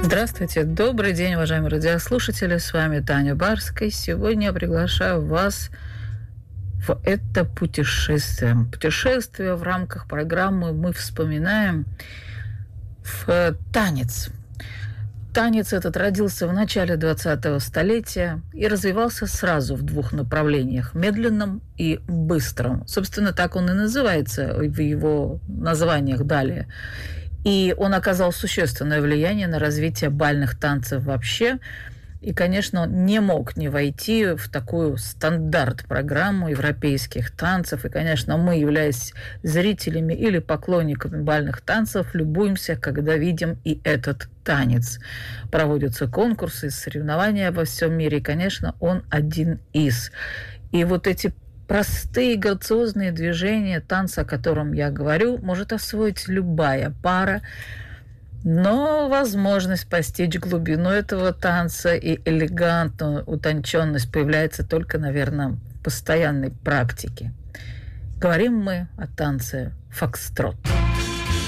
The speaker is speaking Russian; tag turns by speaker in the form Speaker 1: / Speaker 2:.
Speaker 1: Здравствуйте, добрый день, уважаемые радиослушатели, с вами Таня Барская. Сегодня я приглашаю вас в это путешествие. Путешествие в рамках программы «Мы вспоминаем» в танец. Танец этот родился в начале 20-го столетия и развивался сразу в двух направлениях – медленном и быстром. Собственно, так он и называется в его названиях далее. И он оказал существенное влияние на развитие бальных танцев вообще. И, конечно, он не мог не войти в такую стандарт-программу европейских танцев. И, конечно, мы, являясь зрителями или поклонниками бальных танцев, любуемся, когда видим и этот танец. Проводятся конкурсы, соревнования во всем мире. И, конечно, он один из. И вот эти простые грациозные движения танца, о котором я говорю, может освоить любая пара, но возможность постичь глубину этого танца и элегантную утонченность появляется только, наверное, в постоянной практике. Говорим мы о танце фокстрот.